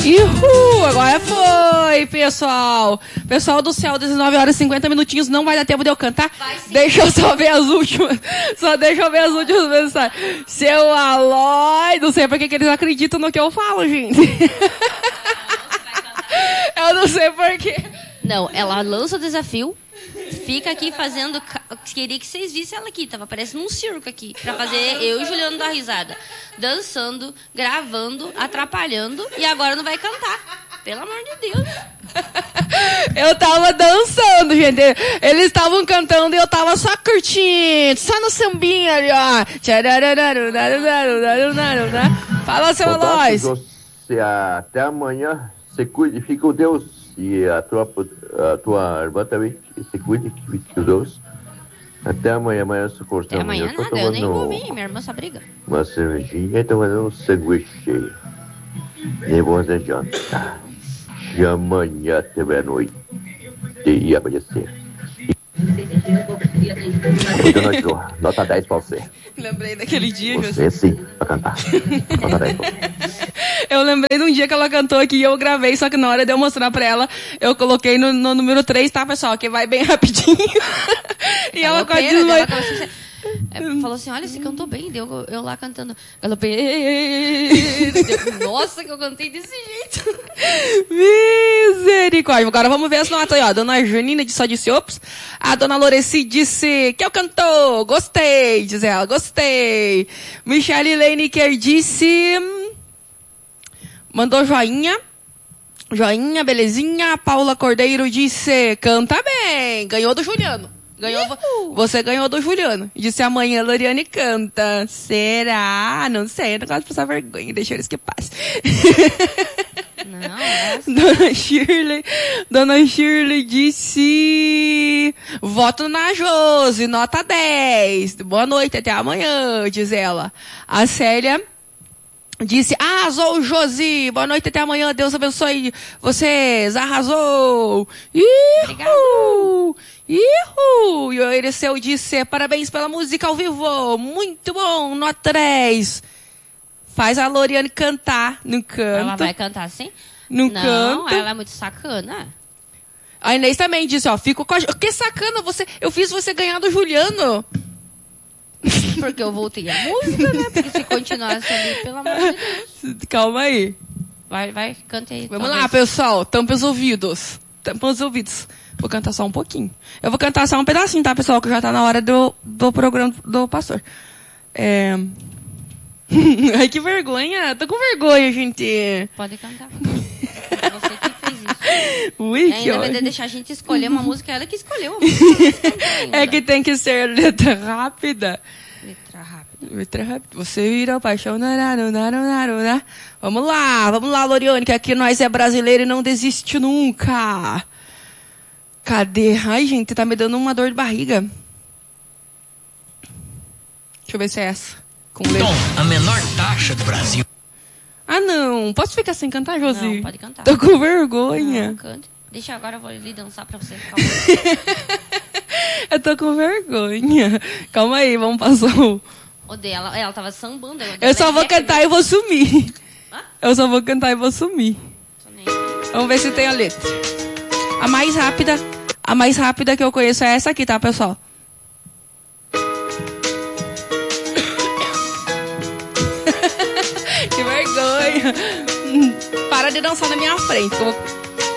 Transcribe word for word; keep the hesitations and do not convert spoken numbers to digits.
Uhul, agora foi, pessoal. Pessoal do céu, dezenove horas e cinquenta minutinhos, não vai dar tempo de eu cantar. Deixa eu só ver as últimas. Só deixa eu ver as últimas mensagens. Seu Aloy, não sei porque que eles acreditam no que eu falo, gente. Eu não sei porquê. Não, ela lança o desafio, fica aqui fazendo... Queria que vocês vissem ela aqui, tava parecendo um circo aqui, pra fazer eu e o Juliano dar risada. Dançando, gravando, atrapalhando, e agora não vai cantar. Pelo amor de Deus. Eu tava dançando, gente. Eles estavam cantando e eu tava só curtindo, só no sambinha ali, ó. Fala, seu Aloy. Até amanhã. Se cuide, fique com Deus. E a tua, a tua irmã também, se cuide, fique com Deus. Até amanhã, amanhã socorro. Até amanhã eu tô nada, eu nem tomando vou vir, minha irmã só briga. uma cervejinha e tomando um sanduíche cheio. Nem bom adianta. De amanhã até meia-noite e amanhecer. Dona Jo, nota dez pra você. Lembrei daquele dia, Você sim, pra cantar. Nota dez pra você. Eu lembrei de um dia que ela cantou aqui e eu gravei, só que na hora de eu mostrar pra ela, eu coloquei no, no número três, tá, pessoal? Que vai bem rapidinho. E ela quase desmaiou. Falou assim, olha, você cantou bem. Deu eu lá cantando. Galopei. Nossa, que eu cantei desse jeito. Misericórdia. Agora vamos ver as notas aí, ó. A dona Janina só disse ops. A dona Loreci disse que eu cantou. Gostei, diz ela. Gostei. Michelle Leineker disse... Mandou joinha. Joinha, belezinha. Paula Cordeiro disse, canta bem. Ganhou do Juliano. Ganhou, você ganhou do Juliano. Disse amanhã a Loriane canta. Será? Não sei, eu não gosto de passar vergonha. Deixa eles que passem. Não, é Dona Shirley, Dona Shirley disse, voto na Josi, nota dez. Boa noite, até amanhã, diz ela. A Célia disse, arrasou, Josi. Boa noite, até amanhã. Deus abençoe vocês. Arrasou. Ihu! Ihu! E o Ereceu disse, parabéns pela música ao vivo. Muito bom, nota dez. Faz a Loriane cantar no canto. Ela vai cantar assim? No Não, canto. ela é muito sacana. A Inês também disse, ó, fico com a... Que sacana, você... Eu fiz você ganhar do Juliano. Porque eu voltei a música, né? Porque se continuasse ali, pelo amor de Deus. Calma aí. Vai, vai, cante aí. Vamos talvez. lá, pessoal. Tampa os ouvidos. Tampa os ouvidos. Vou cantar só um pouquinho. Eu vou cantar só um pedacinho, tá, pessoal? Que já tá na hora do, do programa do pastor. É... Ai, que vergonha. Tô com vergonha, gente. Pode cantar. Você que fez isso. Ui, E que ainda vai ódio. deixar a gente escolher uma música. Ela que escolheu a música. É que tem que ser letra rápida. Letra rápida. Letra rápida. Você vira paixão. Naru, naru, naru, né? Vamos lá, vamos lá, Loriane, que aqui nós é brasileiro e não desiste nunca. Cadê? Ai, gente, tá me dando uma dor de barriga. Deixa eu ver se é essa. Com letra. Tom, a menor taxa do Brasil. Ah, não. Posso ficar sem cantar, Josi? Não, pode cantar. Tô com vergonha. Não, cante. Deixa agora, eu vou ali dançar pra você. Calma. Eu tô com vergonha. Calma aí, vamos passar o... Odeio. Ela, ela tava sambando. Eu só vou cantar e vou sumir. Hã? Eu só vou cantar e vou sumir. Vamos ver se tem a letra. A mais rápida, a mais rápida que eu conheço é essa aqui, tá, pessoal? Que vergonha. Para de dançar na minha frente. Eu vou...